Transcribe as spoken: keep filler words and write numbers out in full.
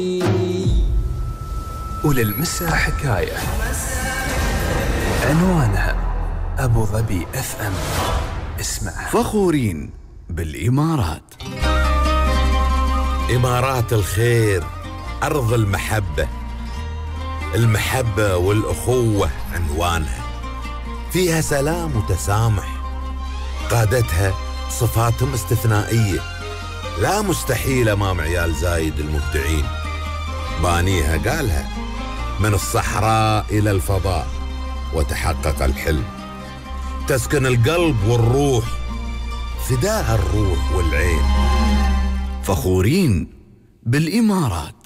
وللمسا حكاية عنوانها أبو ظبي اف ام. اسمع. فخورين بالإمارات. إمارات الخير، أرض المحبة. المحبة والأخوة عنوانها، فيها سلام وتسامح، قادتها صفاتهم استثنائية، لا مستحيل أمام عيال زايد المبدعين. بانيها قالها من الصحراء إلى الفضاء وتحقق الحلم، تسكن القلب والروح، فداها الروح والعين. فخورين بالإمارات.